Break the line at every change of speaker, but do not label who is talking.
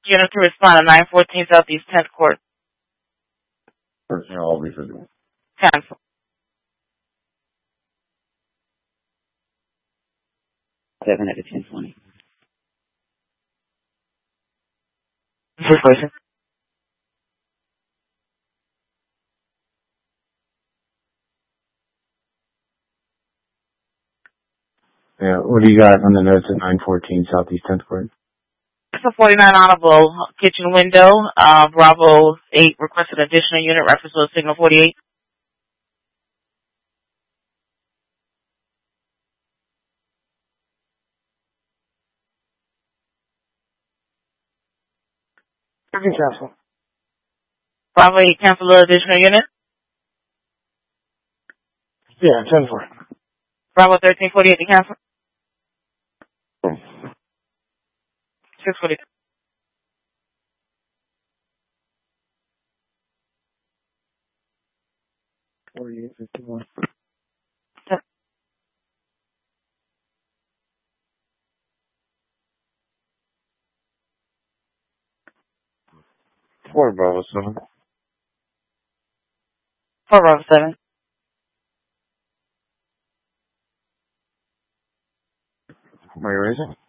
Unit to respond to 914 Southeast 10th Court.
Personnel, I'll be visible.
Cancel.
Seven at the 10:20.
Situation.
Yeah, what do you got on the notes at 914 Southeast 10th Court?
It's a 49 audible kitchen window. Bravo 8 requested additional unit reference to signal 48.
You can cancel.
Bravo 8 cancel the additional unit.
Yeah, 10-4.
Bravo 1348 to cancel. 642.
4851.
Four Bravo 7.
4 Bravo 7.
Are you raising?